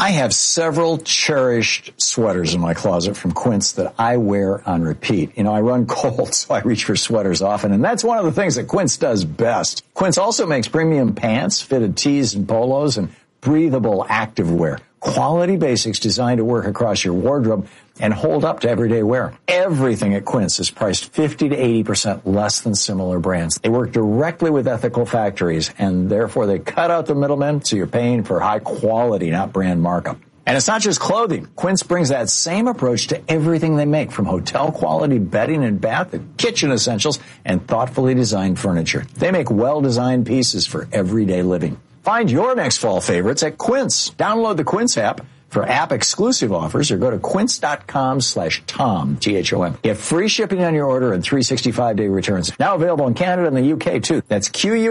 I have several cherished sweaters in my closet from Quince that I wear on repeat. You know, I run cold, so I reach for sweaters often, and that's one of the things that Quince does best. Quince also makes premium pants, fitted tees and polos, and breathable activewear. Quality basics designed to work across your wardrobe and hold up to everyday wear. Everything at Quince is priced 50 to 80% less than similar brands. They work directly with ethical factories, and therefore they cut out the middlemen, so you're paying for high quality, not brand markup. And it's not just clothing. Quince brings that same approach to everything they make, from hotel-quality bedding and bath to kitchen essentials and thoughtfully designed furniture. They make well-designed pieces for everyday living. Find your next fall favorites at Quince. Download the Quince app for app-exclusive offers or go to quince.com/Tom, T-H-O-M. Get free shipping on your order and 365-day returns. Now available in Canada and the UK, too. That's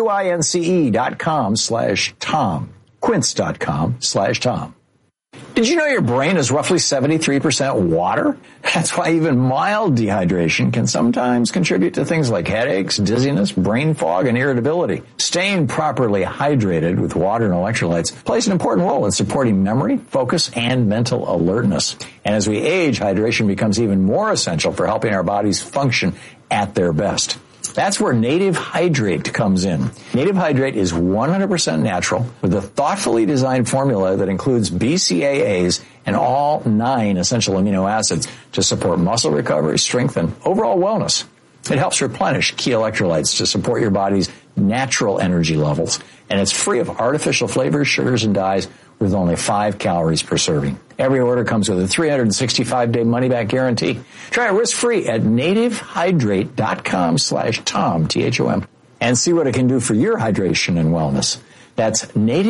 QUINCE.com/Tom. Quince.com/Tom. Did you know your brain is roughly 73% water? That's why even mild dehydration can sometimes contribute to things like headaches, dizziness, brain fog, and irritability. Staying properly hydrated with water and electrolytes plays an important role in supporting memory, focus, and mental alertness. And as we age, hydration becomes even more essential for helping our bodies function at their best. That's where Native Hydrate comes in. Native Hydrate is 100% natural with a thoughtfully designed formula that includes BCAAs and all 9 essential amino acids to support muscle recovery, strength, and overall wellness. It helps replenish key electrolytes to support your body's natural energy levels. And it's free of artificial flavors, sugars, and dyes with only 5 calories per serving. Every order comes with a 365-day money-back guarantee. Try it risk-free at nativehydrate.com/Tom, T-H-O-M, and see what it can do for your hydration and wellness. That's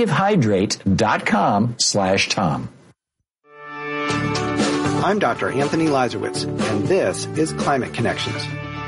nativehydrate.com/Tom. I'm Dr. Anthony Lazarowitz, and this is Climate Connections.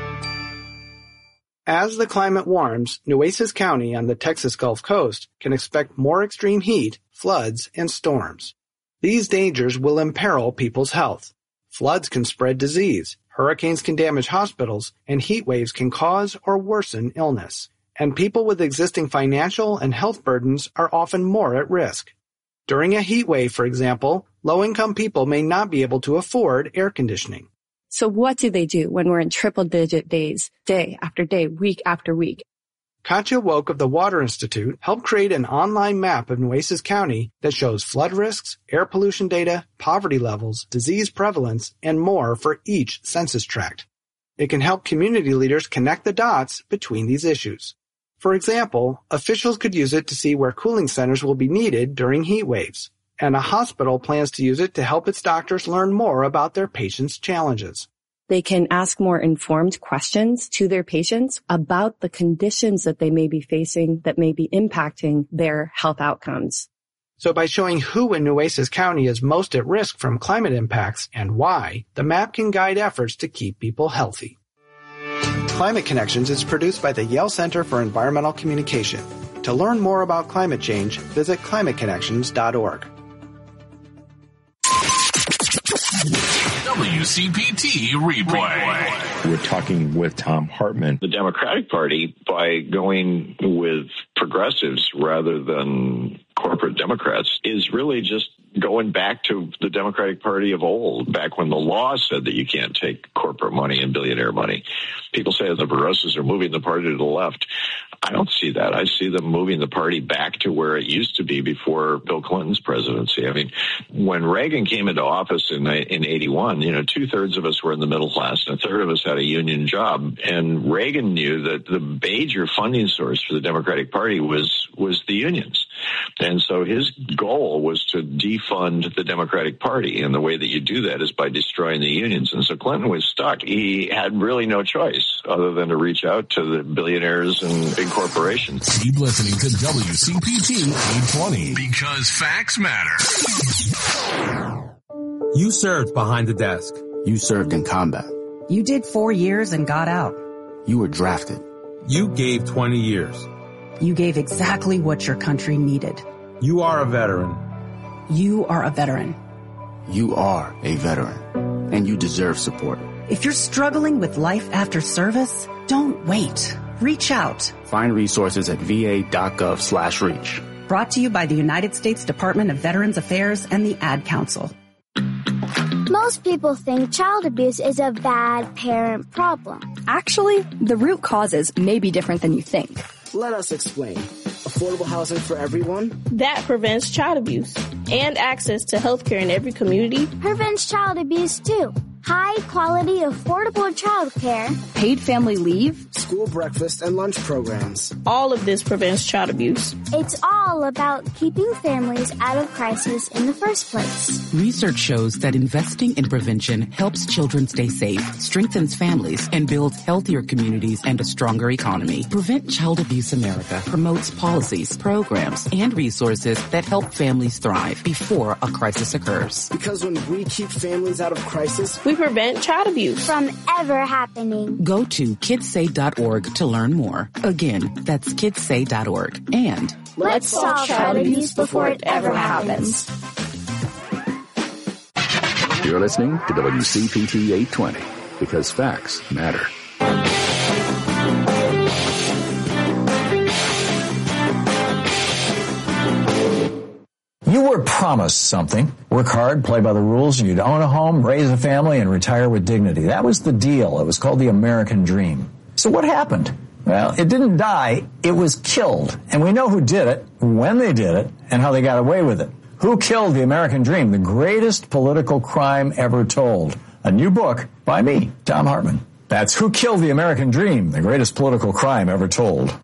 As the climate warms, Nueces County on the Texas Gulf Coast can expect more extreme heat, floods, and storms. These dangers will imperil people's health. Floods can spread disease, hurricanes can damage hospitals, and heat waves can cause or worsen illness. And people with existing financial and health burdens are often more at risk. During a heat wave, for example, low-income people may not be able to afford air conditioning. So what do they do when we're in triple-digit days, day after day, week after week? Katja Woke of the Water Institute helped create an online map of Nueces County that shows flood risks, air pollution data, poverty levels, disease prevalence, and more for each census tract. It can help community leaders connect the dots between these issues. For example, officials could use it to see where cooling centers will be needed during heat waves, and a hospital plans to use it to help its doctors learn more about their patients' challenges. They can ask more informed questions to their patients about the conditions that they may be facing that may be impacting their health outcomes. So by showing who in Nueces County is most at risk from climate impacts and why, the map can guide efforts to keep people healthy. Climate Connections is produced by the Yale Center for Environmental Communication. To learn more about climate change, visit climateconnections.org. WCPT Replay. We're talking with Thom Hartmann. The Democratic Party, by going with progressives rather than corporate Democrats, is really just going back to the Democratic Party of old, back when the law said that you can't take corporate money and billionaire money. People say that the progressives are moving the party to the left. I don't see that. I see them moving the party back to where it used to be before Bill Clinton's presidency. I mean, when Reagan came into office in 81, 2/3 of us were in the middle class and a third of us had a union job. And Reagan knew that the major funding source for the Democratic Party was the unions. And so his goal was to defund the Democratic Party. And the way that you do that is by destroying the unions. And so Clinton was stuck. He had really no choice other than to reach out to the billionaires and big corporations. Keep listening to WCPT 820 because facts matter. You served behind the desk. You served in combat. You did 4 years and got out. You were drafted. You gave 20 years. You gave exactly what your country needed. You are a veteran. You are a veteran. You are a veteran, and you deserve support. If you're struggling with life after service, don't wait. Reach out. Find resources at va.gov/reach. Brought to you by the United States Department of Veterans Affairs and the Ad Council. Most people think child abuse is a bad parent problem. Actually, the root causes may be different than you think. Let us explain. Affordable housing for everyone. That prevents child abuse. And access to health care in every community. Prevents child abuse too. High quality, affordable child care. Paid family leave. School breakfast and lunch programs. All of this prevents child abuse. It's all about keeping families out of crisis in the first place. Research shows that investing in prevention helps children stay safe, strengthens families, and builds healthier communities and a stronger economy. Prevent Child Abuse America promotes policies, programs, and resources that help families thrive before a crisis occurs. Because when we keep families out of crisis, we prevent child abuse from ever happening. Go to kidssay.org to learn more. Again, that's kidssay.org. And let's solve child abuse before it ever happens. You're listening to WCPT 820 because facts matter. You were promised something. Work hard, play by the rules, and you'd own a home, raise a family, and retire with dignity. That was the deal. It was called the American Dream. So what happened? Well, it didn't die. It was killed. And we know who did it, when they did it, and how they got away with it. Who killed the American Dream? The greatest political crime ever told. A new book by me, Thom Hartmann. That's Who Killed the American Dream, the greatest political crime ever told.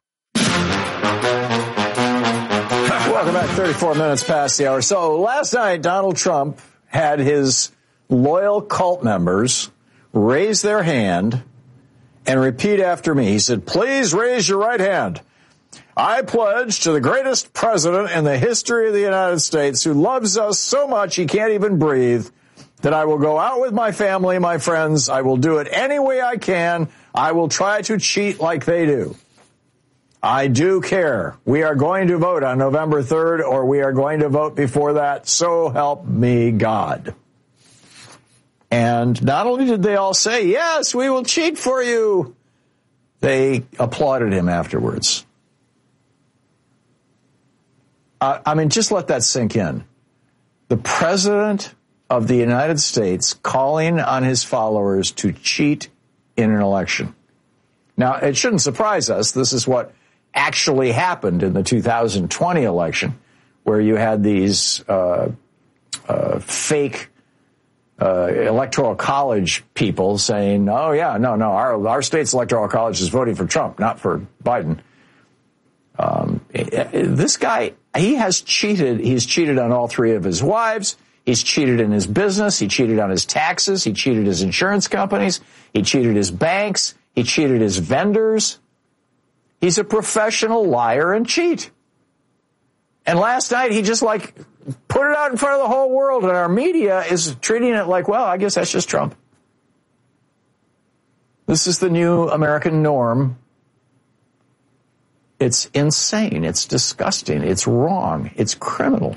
Welcome back, 34 minutes past the hour. So last night, Donald Trump had his loyal cult members raise their hand and repeat after me. He said, please raise your right hand. I pledge to the greatest president in the history of the United States who loves us so much he can't even breathe that I will go out with my family, my friends. I will do it any way I can. I will try to cheat like they do. I do care. We are going to vote on November 3rd, or we are going to vote before that. So help me God. And not only did they all say, yes, we will cheat for you, they applauded him afterwards. I mean, just let that sink in. The president of the United States calling on his followers to cheat in an election. Now, it shouldn't surprise us. This is what actually happened in the 2020 election, where you had these fake electoral college people saying, oh, yeah, no, our state's electoral college is voting for Trump, not for Biden. This guy, he has cheated. He's cheated on all three of his wives. He's cheated in his business. He cheated on his taxes. He cheated his insurance companies. He cheated his banks. He cheated his vendors. He's a professional liar and cheat. And last night, he just put it out in front of the whole world, and our media is treating it like, well, I guess that's just Trump. This is the new American norm. It's insane. It's disgusting. It's wrong. It's criminal.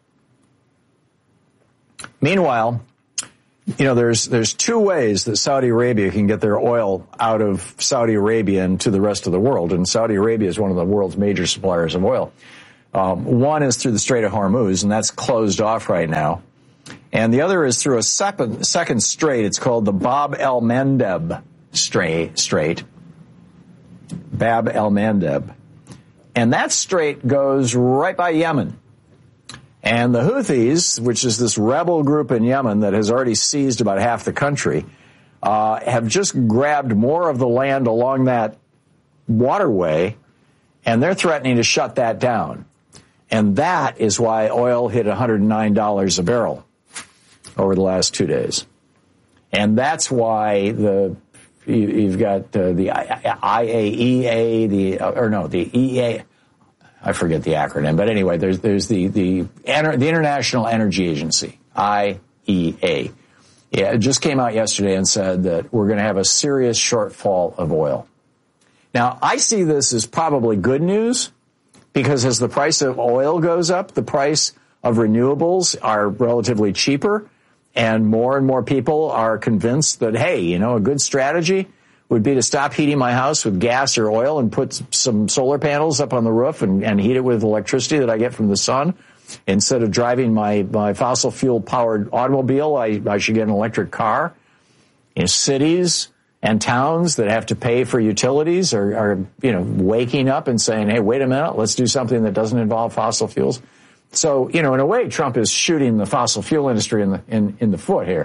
Meanwhile, you know, there's two ways that Saudi Arabia can get their oil out of Saudi Arabia and to the rest of the world. And Saudi Arabia is one of the world's major suppliers of oil. One is through the Strait of Hormuz, and that's closed off right now. And the other is through a second strait. It's called the Bab el-Mandeb Strait. Bab el-Mandeb. And that strait goes right by Yemen. And the Houthis, which is this rebel group in Yemen that has already seized about half the country, have just grabbed more of the land along that waterway, and they're threatening to shut that down. And that is why oil hit $109 a barrel over the last 2 days. And that's why you've got the IAEA, the EA. I forget the acronym, but anyway, there's the International Energy Agency, IEA. Yeah, it just came out yesterday and said that we're going to have a serious shortfall of oil. Now, I see this as probably good news, because as the price of oil goes up, the price of renewables are relatively cheaper, and more people are convinced that, hey, you know, a good strategy would be to stop heating my house with gas or oil and put some solar panels up on the roof and heat it with electricity that I get from the sun. Instead of driving my fossil fuel powered automobile, I should get an electric car. In cities and towns that have to pay for utilities are waking up and saying, hey, wait a minute, let's do something that doesn't involve fossil fuels. So, in a way, Trump is shooting the fossil fuel industry in the foot here.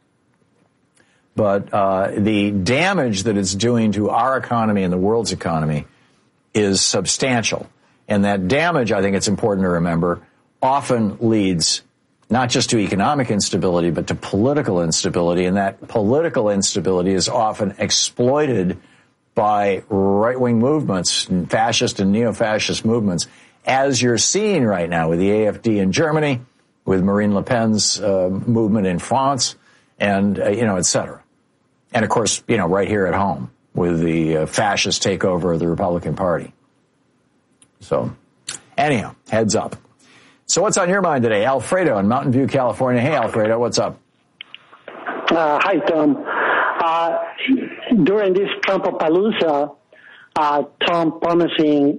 But the damage that it's doing to our economy and the world's economy is substantial. And that damage, I think it's important to remember, often leads not just to economic instability, but to political instability. And that political instability is often exploited by right-wing movements, fascist and neo-fascist movements, as you're seeing right now with the AfD in Germany, with Marine Le Pen's movement in France, and, et cetera. And, of course, right here at home with the fascist takeover of the Republican Party. So, anyhow, heads up. So what's on your mind today? Alfredo in Mountain View, California. Hey, Alfredo, what's up? Hi, Tom. During this Trumpapalooza, Trump promising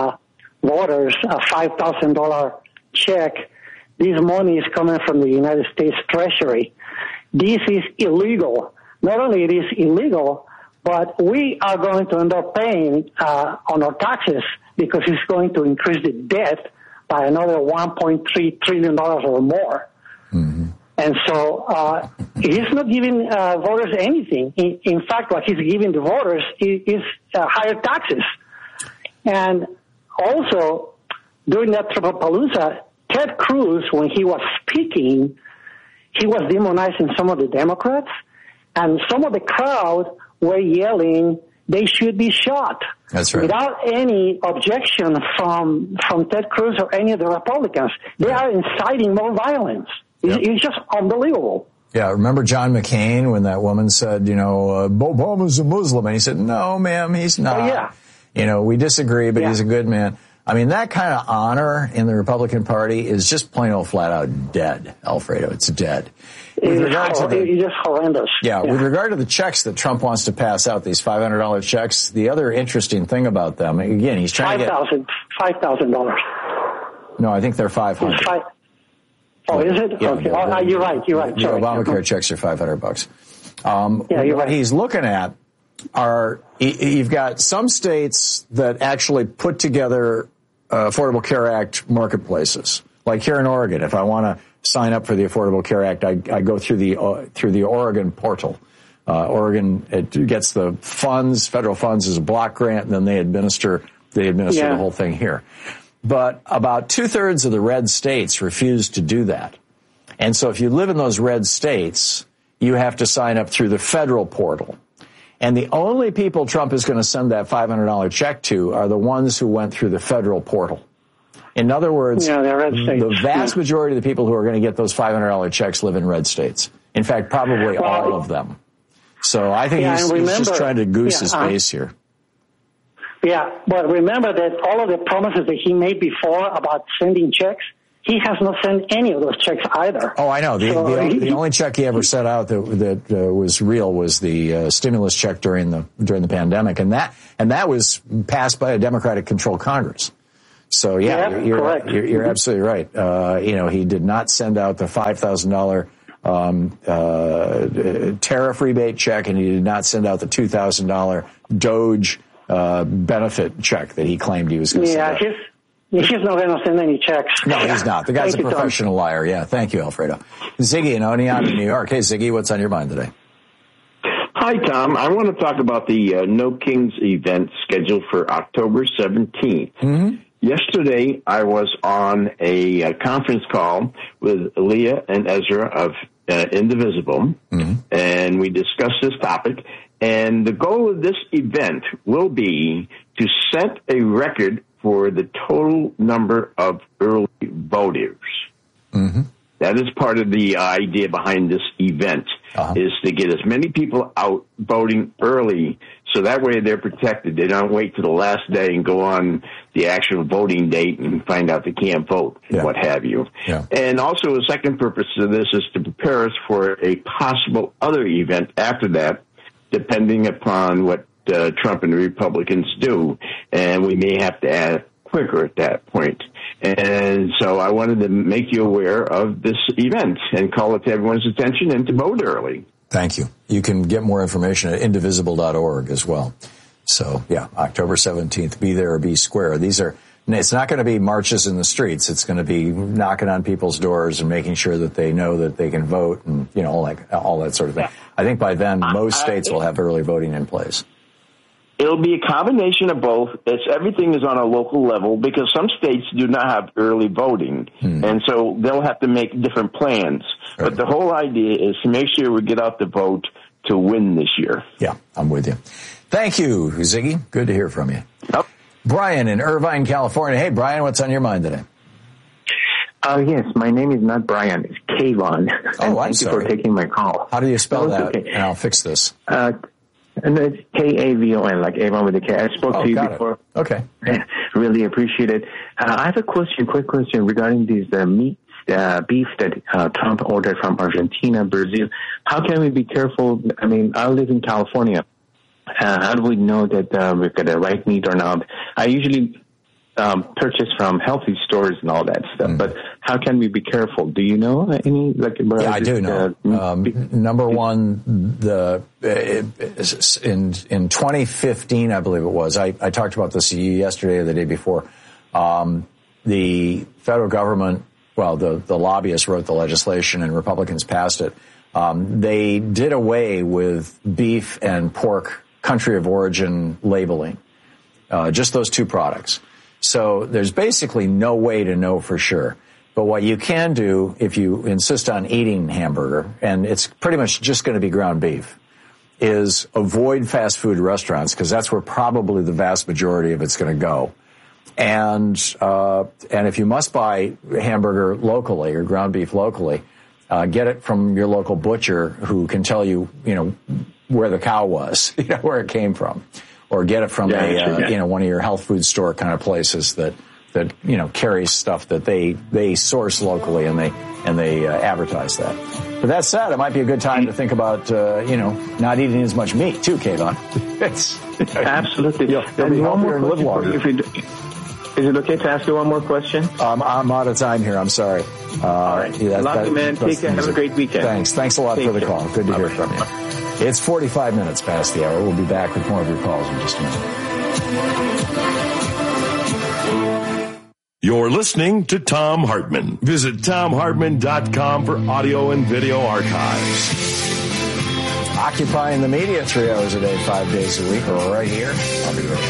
voters a $5,000 check. This money is coming from the United States Treasury. This is illegal. Not only it is illegal, but we are going to end up paying on our taxes because it's going to increase the debt by another $1.3 trillion or more. Mm-hmm. And so he's not giving voters anything. In fact, what he's giving the voters is higher taxes. And also, during that Trumpapalooza, Ted Cruz, when he was speaking, he was demonizing some of the Democrats, and some of the crowd were yelling, they should be shot. That's right. Without any objection from Ted Cruz or any of the Republicans. They are inciting more violence. Yep. It's just unbelievable. Yeah, remember John McCain when that woman said, Obama's a Muslim? And he said, no, ma'am, he's not. Oh, yeah. We disagree, but he's a good man. I mean, that kind of honor in the Republican Party is just plain old flat out dead, Alfredo. It's dead. It's just horrendous. Yeah, with regard to the checks that Trump wants to pass out, these $500 checks, the other interesting thing about them, again, he's trying to get $5,000. No, I think they're $500. Oh, is it? Yeah, okay. You're right. The Sorry. Obamacare checks are $500. Yeah, you're right. What he's looking at you've got some states that actually put together Affordable Care Act marketplaces. Like here in Oregon, if I want to sign up for the Affordable Care Act, I go through the Oregon portal. Oregon, it gets the funds, federal funds as a block grant, and then they administer the whole thing here. But about 2/3 of the red states refuse to do that. And so if you live in those red states, you have to sign up through the federal portal. And the only people Trump is going to send that $500 check to are the ones who went through the federal portal. In other words, the vast majority of the people who are going to get those $500 checks live in red states. In fact, probably all of them. So I think he's just trying to goose his base here. Yeah, but remember that all of the promises that he made before about sending checks, he has not sent any of those checks either. Oh, I know. The only check he ever sent out that was real was the stimulus check during the pandemic, and that was passed by a Democratic-controlled Congress. So you're absolutely right. He did not send out the $5,000 tariff rebate check, and he did not send out the $2,000 Doge benefit check that he claimed he was going to send out. He's not going to send any checks. No, he's not. The guy's a professional liar. Yeah, thank you, Alfredo. Ziggy in Oneonta, New York. Hey, Ziggy, what's on your mind today? Hi, Tom. I want to talk about the No Kings event scheduled for October 17th. Mm-hmm. Yesterday, I was on a conference call with Leah and Ezra of Indivisible, and we discussed this topic. And the goal of this event will be to set a record for the total number of early voters. Mm-hmm. That is part of the idea behind this event, is to get as many people out voting early so that way they're protected. They don't wait to the last day and go on the actual voting date and find out they can't vote, what have you. Yeah. And also a second purpose of this is to prepare us for a possible other event after that, depending upon what Trump and the Republicans do. And we may have to add quicker at that point. And so I wanted to make you aware of this event and call it to everyone's attention and to vote early. Thank you. You can get more information at indivisible.org as well. So, yeah, October 17th, be there or be square. It's not going to be marches in the streets. It's going to be knocking on people's doors and making sure that they know that they can vote and, all that sort of thing. I think by then most states will have early voting in place. It'll be a combination of both. Everything is on a local level because some states do not have early voting, and so they'll have to make different plans. Right. But the whole idea is to make sure we get out the vote to win this year. Yeah, I'm with you. Thank you, Ziggy. Good to hear from you. Yep. Brian in Irvine, California. Hey, Brian, what's on your mind today? Yes, my name is not Brian. It's Kayvon. Oh, I'm sorry. Thank you for taking my call. How do you spell that? Okay. And I'll fix this. And it's Kavon, like Avon with a K. I spoke to you before. Okay. Really appreciate it. I have a quick question regarding these beef that Trump ordered from Argentina, Brazil. How can we be careful? I mean, I live in California. How do we know that we've got the right meat or not? I usually purchase from healthy stores and all that stuff, but how can we be careful? Do you know any? Yeah, I do know. Number one, in 2015, I believe it was. I talked about this yesterday or the day before. The federal government, the lobbyists wrote the legislation and Republicans passed it. They did away with beef and pork country of origin labeling, just those two products. So there's basically no way to know for sure. But what you can do if you insist on eating hamburger, and it's pretty much just going to be ground beef, is avoid fast food restaurants because that's where probably the vast majority of it's going to go. And if you must buy hamburger locally or ground beef locally, get it from your local butcher who can tell you, where the cow was, where it came from. Or get it from one of your health food store kind of places that carries stuff that they source locally and they advertise that. But that said, it might be a good time to think about not eating as much meat too, Kayvon. Absolutely. You'll be healthier and live longer. Is it okay to ask you one more question? I'm out of time here. I'm sorry. All right. Love you, man. Take care. Have a great weekend. Thanks a lot for the call. Good to hear from you. It's 45 minutes past the hour. We'll be back with more of your calls in just a minute. You're listening to Thom Hartmann. Visit ThomHartmann.com for audio and video archives. Occupying the media 3 hours a day, 5 days a week, right here. I'll be right back.